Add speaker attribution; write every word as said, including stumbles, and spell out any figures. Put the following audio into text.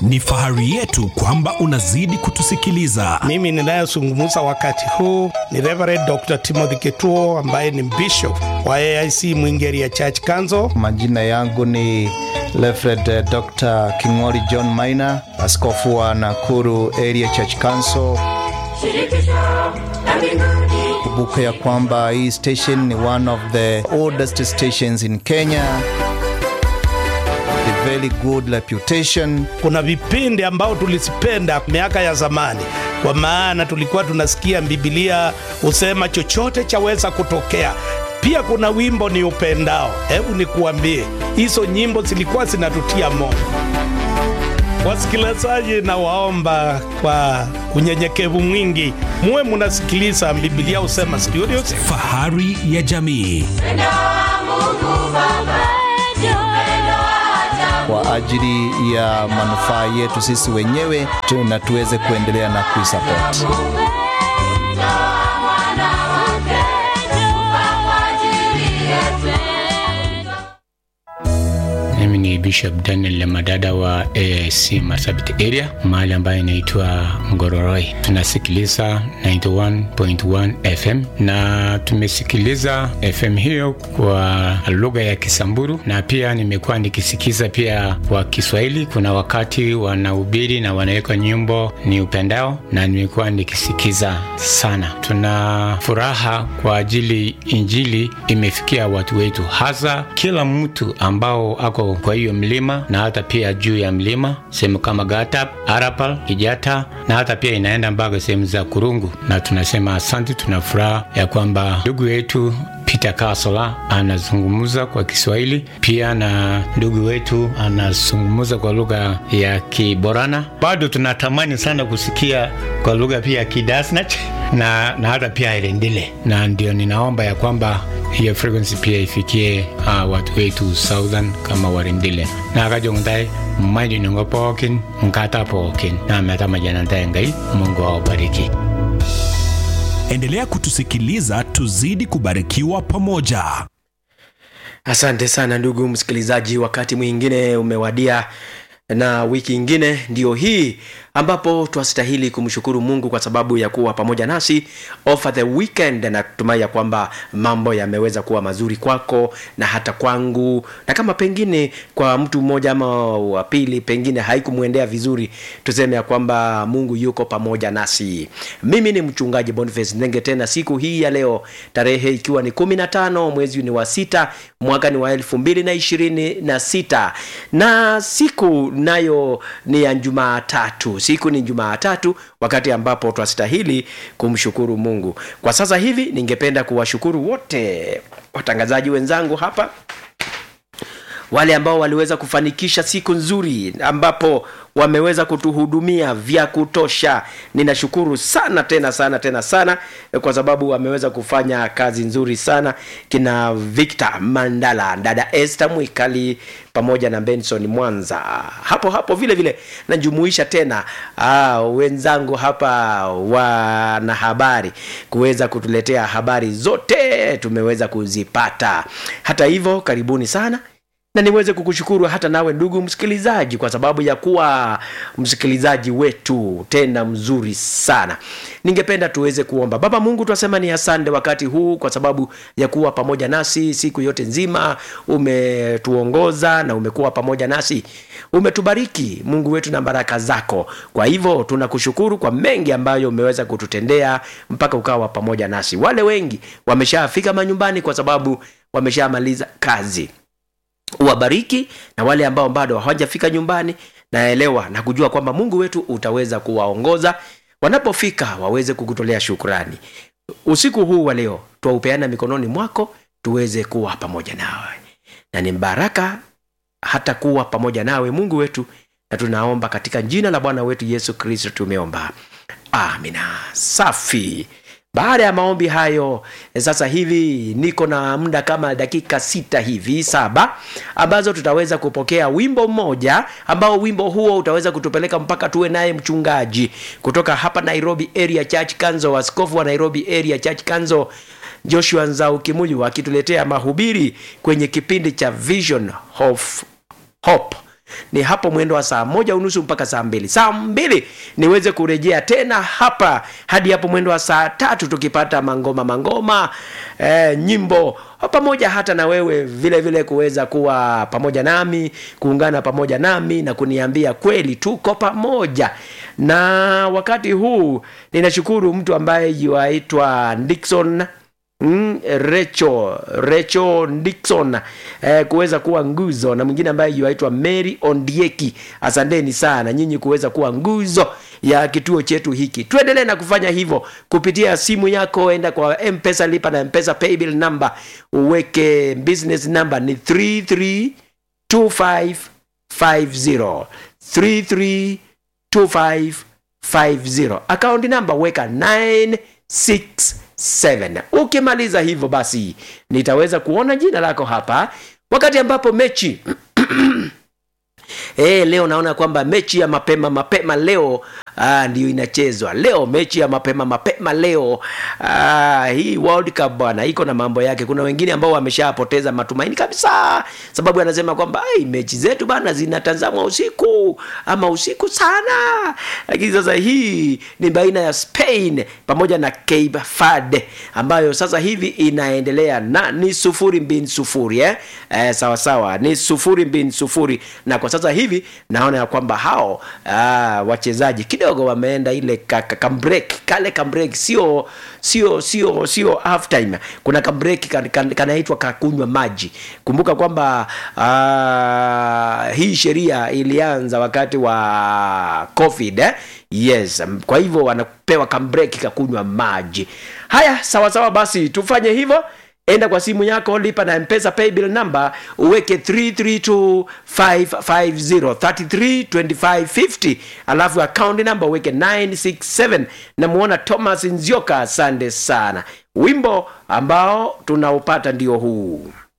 Speaker 1: Ni fahari yetu kwamba unazidi kutusikiliza.
Speaker 2: Mimi ninayezungumza wakati huu ni Reverend Doctor Timothy Ketuo ambaye ni Bishop wa A I C Mwingeria Church Council.
Speaker 3: Majina yangu ni Reverend Doctor King'ori John Maina, askofu wa Nakuru Area Church Council. Kumbuka ya kwamba hii station ni one of the oldest stations in Kenya. A very good reputation.
Speaker 2: Kuna vipindi ambao tulisipenda miaka ya zamani, kwa maana tulikuwa tunasikia Biblia usema chochote chaweza kutokea. Pia kuna wimbo ni upendao. Hebu nikuambie, hizo nyimbo zilikuwa zinatutia moyo. Wasikilizaji, na waomba kwa unyenyekevu mwingi muwe mnasikiliza Biblia usema studios,
Speaker 1: fahari ya jamii.
Speaker 3: Kwa ajili ya manufaa yetu sisi wenyewe na tuweze kuendelea na kuisupport.
Speaker 4: Mimi ni Bishop Daniel Madada wa A I C Marsabit area, mahali ambayo inaitwa Ngororoi. Tunasikiliza ninety one point one F M na tumesikiliza F M hiyo kwa lugha ya Kisamburu, na pia nimekuwa nikisikiza pia kwa Kiswahili. Kuna wakati wanahubiri na wanaweka nyimbo ni upendao, na nimekuwa nikisikiza sana. Tuna furaha kwa ajili injili imefikia watu wetu, hasa kila mtu ambao ako kwa hiyo mlima na hata pia juu ya mlima, sehemu kama Gatap, Arapal, Kijata, na hata pia inaenda mpaka sehemu za Kurungu. Na tunasema asante, tunafuraha ya kwamba ndugu yetu Peter Kasola anazungumza kwa Kiswahili, pia na ndugu wetu anazungumza kwa lugha ya Kiborana. Bado tunatamani sana kusikia kwa lugha pia ya Kidasnach na na hata pia Irendile, na ndio ninaomba ya kwamba hiyo frequency pia ifikie uh, watu wetu Southern kama Warendile na akajongdai mmaji nungopokin mkata pokin na metama janantaye ngai. Mungu awabariki.
Speaker 1: Endelea kutusikiliza, tuzidi kubarikiwa pamoja.
Speaker 5: Asante sana ndugu msikilizaji, wakati mwingine umewadia na wiki ingine ndio hii ambapo twastahili kumshukuru Mungu kwa sababu ya kuwa pamoja nasi over the weekend, na kutumai ya kwamba mambo yameweza kuwa mazuri kwako na hata kwangu, na kama pengine kwa mtu mmoja ama wa pili pengine haikumuendea vizuri, tuseme ya kwamba Mungu yuko pamoja nasi. Mimi ni mchungaji Boniface Ndenge, tena siku hii ya leo, tarehe ikiwa ni kumi na tano mwezi ni wa sita mwaka ni wa elfu mbili na ishirini na sita, na siku nayo ni ya Jumatatu. Siku ni Jumatatu, wakati ambapo twastahili kumshukuru Mungu. Kwa sasa hivi ningependa kuwashukuru wote watangazaji wenzangu hapa, wale ambao waliweza kufanikisha siku nzuri ambapo wameweza kutuhudumia vya kutosha. Ninashukuru sana tena sana tena sana kwa sababu wameweza kufanya kazi nzuri sana. Kina Victor Mandala, dada Esther Mwikali pamoja na Benson Mwanza. Hapo hapo vile vile najumuisha tena ah, wenzangu hapa wana habari kuweza kutuletea habari zote tumeweza kuzipata. Hata hivyo karibuni sana, na niweze kukushukuru hata nawe ndugu msikilizaji kwa sababu ya kuwa msikilizaji wetu tena mzuri sana. Ningependa tuweze kuomba. Baba Mungu, tunasema ni asante wakati huu kwa sababu ya kuwa pamoja nasi siku yote nzima. Umetuongoza na umekuwa pamoja nasi, umetubariki Mungu wetu na baraka zako. Kwa hivyo tunakushukuru kwa mengi ambayo umeweza kututendea mpaka ukawa pamoja nasi. Wale wengi wameshafika manyumbani kwa sababu wameshamaliza kazi, uwabariki, na wale ambao bado hawajafika nyumbani, naelewa na kujua kwamba Mungu wetu utaweza kuwaongoza wanapofika waweze kukutolea shukrani. Usiku huu wa leo tuupeana mikononi mwako, tuweze kuwa pamoja nawe, na ni baraka hata kuwa pamoja nawe Mungu wetu, na tunaomba katika jina la Bwana wetu Yesu Kristo tumeomba, amina. Safi. Baada ya maombi hayo, sasa hivi niko na muda kama dakika sita hivi saba ambazo tutaweza kupokea wimbo mmoja, ambao wimbo huo utaweza kutupeleka mpaka tuwe naye mchungaji kutoka hapa Nairobi Area Church Council, askofu wa Nairobi Area Church Council Joshua Nzau Kimuyu, akituletea mahubiri kwenye kipindi cha Vision of Hope ni hapo mwendo wa saa moja unusu mpaka saa mbili. Saa mbili niweze kurejea tena hapa hadi hapo mwendo wa saa tatu tukipata mangoma mangoma eh, nyimbo pamoja, hata na wewe vile vile kuweza kuwa pamoja nami, kuungana pamoja nami na kuniambia kweli tuko pamoja. Na wakati huu ninashukuru mtu ambaye yuaitwa Dickson Mm, Recho Recho Dixon eh, kuweza kuwa nguzo, na mwingine ambaye yuaitwa Mary Ondieki. Asanteni sana nyinyi kuweza kuwa nguzo ya kituo chetu hiki. Tuendelee na kufanya hivyo kupitia simu yako. Enda kwa M-Pesa lipa na M-Pesa paybill number, uweke business number ni three three two five five zero three three two five five zero. Account number weka nine six seven. Ukimaliza hivyo basi nitaweza kuona jina lako hapa wakati ambapo mechi Eh, leo naona kwamba mechi ya mapema mapema leo ah, ndio inachezwa. Leo mechi ya mapema mapema leo. Ah, hii World Cup bwana iko na mambo yake. Kuna wengine ambao wameshapoteza matumaini kabisa, sababu anasema kwamba ai mechi zetu bana zinatazamwa usiku ama usiku sana. Lakini sasa hii ni baina ya Spain pamoja na Cape Verde ambayo sasa hivi inaendelea na ni sufuri bin sufuri eh, eh sawa sawa ni sufuri bin sufuri. Na kwa sasa hivi naona ya kwamba hao ah, wachezaji kidogo wameenda ile ka, ka, ka break, kale ka break sio sio sio sio half time. Kuna ka break kanaitwa ka, ka kunywa maji. Kumbuka kwamba ah, hii sheria ilianza wakati wa COVID eh? Yes, kwa hivyo wanapewa ka break ka kunywa maji. Haya, sawa sawa basi tufanye hivyo. Enda kwa simu yako, lipa na M-Pesa paybill number, uweke three three two five five zero three three two five five zero, alafu account number uweke nine six seven. Na muona Thomas Nzioka, asante sana. Wimbo ambao tunaupata ndio huu.